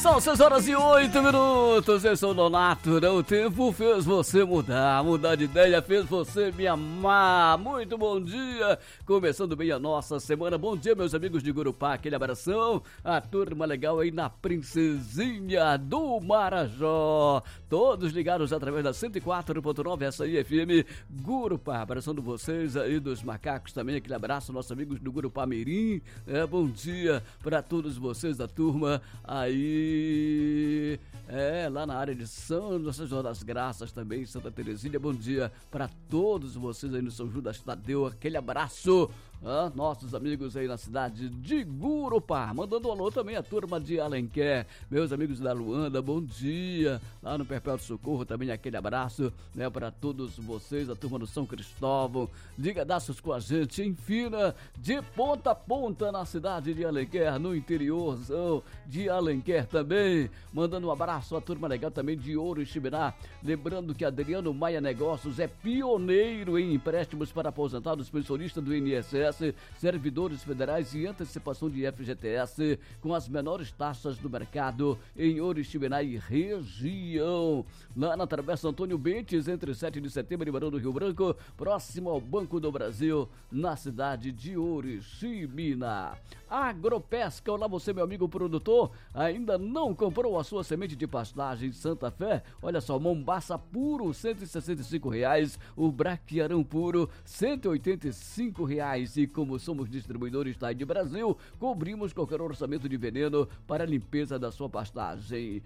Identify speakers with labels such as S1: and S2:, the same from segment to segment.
S1: São 6h08. Eu sou o Nonato, né? O tempo fez você mudar de ideia fez você me amar. Muito bom dia, começando bem a nossa semana. Bom dia, meus amigos de Gurupá, aquele abração. A turma legal aí na Princesinha do Marajó. Todos ligados através da 104.9 SAI FM Gurupá. Abraçando vocês aí dos macacos também, aquele abraço, nossos amigos do Gurupá Mirim. Bom dia para todos vocês da turma aí, lá na área de São João das Graças também, Santa Terezinha. Bom dia para todos vocês aí no São Judas Tadeu, aquele abraço. Nossos amigos aí na cidade de Gurupá, mandando um alô também a turma de Alenquer, meus amigos da Luanda, bom dia, lá no Perpétuo Socorro também aquele abraço, né, para todos vocês, a turma do São Cristóvão, ligadaços com a gente, em Fina, de ponta a ponta na cidade de Alenquer, no interiorzão de Alenquer também, mandando um abraço à turma legal também de Oriximiná, lembrando que Adriano Maia Negócios é pioneiro em empréstimos para aposentados pensionistas do INSS, servidores federais e antecipação de FGTS com as menores taxas do mercado em Oriximiná e região. Lá na Travessa Antônio Bentes, entre 7 de setembro e Barão do Rio Branco, próximo ao Banco do Brasil, na cidade de Oriximiná. Agropesca, olá você, meu amigo produtor, ainda não comprou a sua semente de pastagem Santa Fé? Olha só, Mombaça puro, R$165, o Braquiarão puro, R$185. E como somos distribuidores TAI de Brasil, cobrimos qualquer orçamento de veneno para a limpeza da sua pastagem.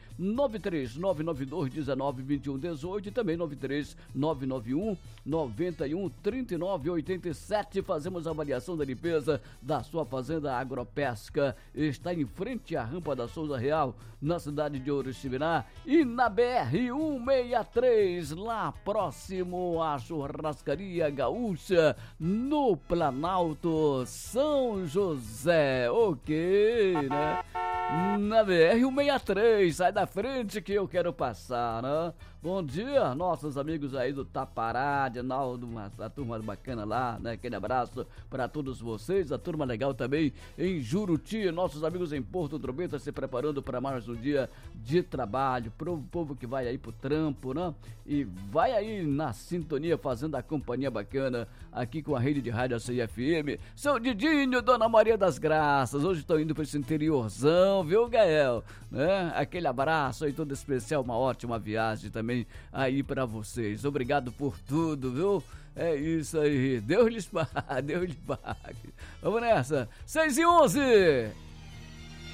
S1: 93992192118 e também 93991913987. Fazemos a avaliação da limpeza da sua fazenda Agropesca. Está em frente à Rampa da Souza Real, na cidade de Oriximiná, e na BR-163, lá próximo à Churrascaria Gaúcha, no Planalto São José. Ok, né? Na BR-163, sai da frente que eu quero passar, né? Bom dia, nossos amigos aí do Tapará, de Naldo, a turma bacana lá, né? Aquele abraço para todos vocês, a turma legal também em Juruti, nossos amigos em Porto Trombeta se preparando para mais um dia de trabalho, pro povo que vai aí pro trampo, né? E vai aí na sintonia, fazendo a companhia bacana aqui com a rede de rádio SAI FM. Seu Didinho, Dona Maria das Graças, hoje estou indo para esse interiorzão, viu, Gael? Né? Aquele abraço aí todo especial, uma ótima viagem também aí pra vocês. Obrigado por tudo, viu? É isso aí. Deus lhes pague, Deus lhes pague. Vamos nessa. 6h11.